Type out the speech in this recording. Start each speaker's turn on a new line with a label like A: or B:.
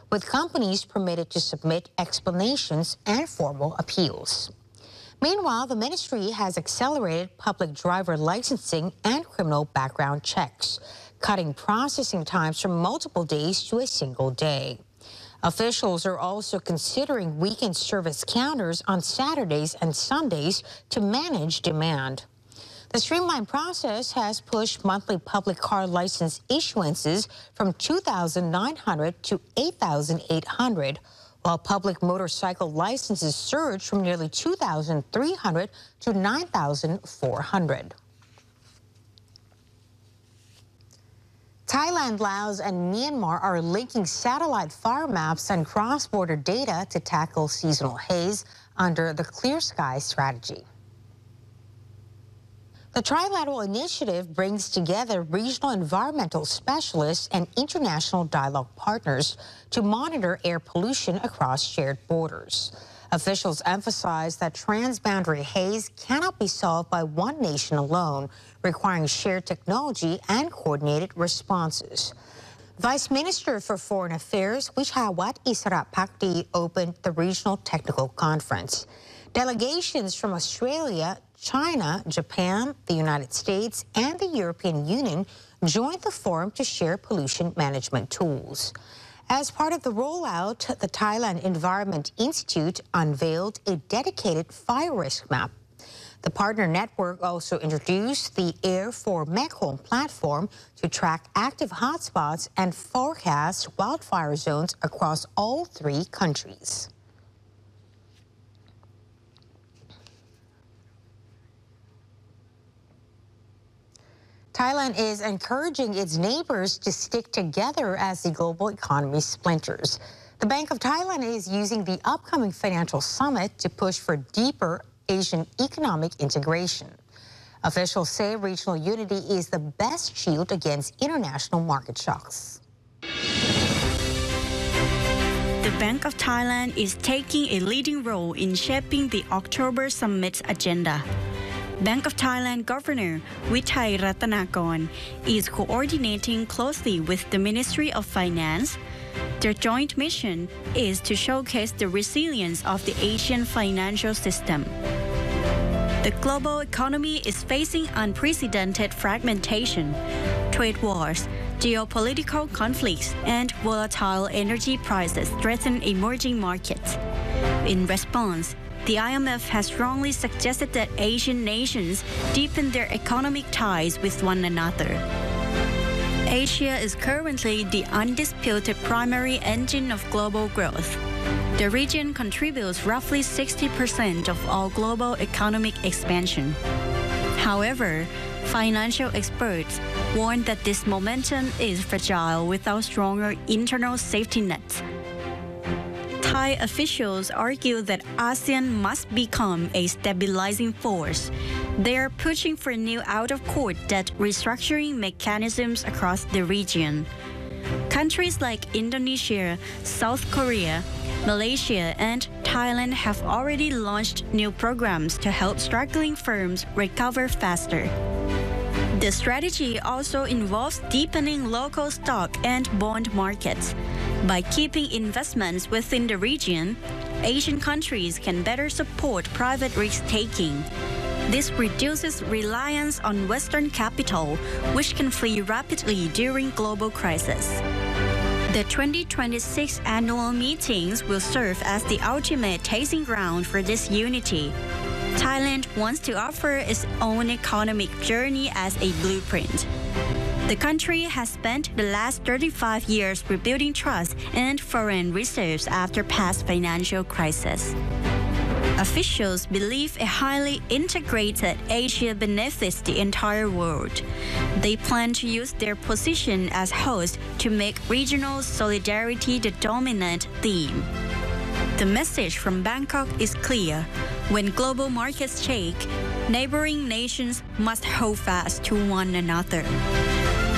A: with companies permitted to submit explanations and formal appeals. Meanwhile, the ministry has accelerated public driver licensing and criminal background checks, cutting processing times from multiple days to a single day. Officials are also considering weekend service counters on Saturdays and Sundays to manage demand. The streamlined process has pushed monthly public car license issuances from 2,900 to 8,800, while public motorcycle licenses surged from nearly 2,300 to 9,400. Thailand, Laos, and Myanmar are linking satellite fire maps and cross-border data to tackle seasonal haze under the Clear Sky strategy. The trilateral initiative brings together regional environmental specialists and international dialogue partners to monitor air pollution across shared borders. Officials emphasize that transboundary haze cannot be solved by one nation alone, requiring shared technology and coordinated responses. Vice Minister for Foreign Affairs Wichawat Isarapakdi opened the Regional Technical Conference. Delegations from Australia, China, Japan, the United States, and the European Union joined the forum to share pollution management tools. As part of the rollout, the Thailand Environment Institute unveiled a dedicated fire risk map. The partner network also introduced the Air for Mekong platform to track active hotspots and forecast wildfire zones across all three countries. Thailand is encouraging its neighbors to stick together as the global economy splinters. The Bank of Thailand is using the upcoming financial summit to push for deeper Asian economic integration. Officials say regional unity is the best shield against international market shocks.
B: The Bank of Thailand is taking a leading role in shaping the October summit's agenda. Bank of Thailand Governor Withai Rattanakon is coordinating closely with the Ministry of Finance. Their joint mission is to showcase the resilience of the Asian financial system. The global economy is facing unprecedented fragmentation, trade wars, geopolitical conflicts, and volatile energy prices threaten emerging markets. In response, the IMF has strongly suggested that Asian nations deepen their economic ties with one another. Asia is currently the undisputed primary engine of global growth. The region contributes roughly 60% of all global economic expansion. However, financial experts warn that this momentum is fragile without stronger internal safety nets. Thai officials argue that ASEAN must become a stabilizing force. They are pushing for new out-of-court debt restructuring mechanisms across the region. Countries like Indonesia, South Korea, Malaysia, and Thailand have already launched new programs to help struggling firms recover faster. The strategy also involves deepening local stock and bond markets. By keeping investments within the region, Asian countries can better support private risk-taking. This reduces reliance on Western capital, which can flee rapidly during global crisis. The 2026 annual meetings will serve as the ultimate tasting ground for this unity. Thailand wants to offer its own economic journey as a blueprint. The country has spent the last 35 years rebuilding trust and foreign reserves after past financial crises. Officials believe a highly integrated Asia benefits the entire world. They plan to use their position as host to make regional solidarity the dominant theme. The message from Bangkok is clear. When global markets shake, neighboring nations must hold fast to one another.